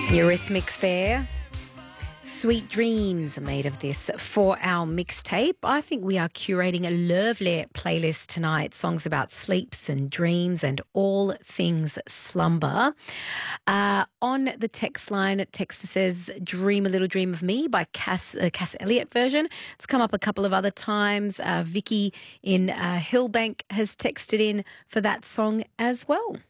Eurythmics there. Sweet Dreams are made of this for our mixtape. I think we are curating a lovely playlist tonight. Songs about sleeps and dreams and all things slumber. On the text line, text says "Dream a Little Dream of Me" by Cass Elliot version. It's come up a couple of other times. Vicky in Hillbank has texted in for that song as well.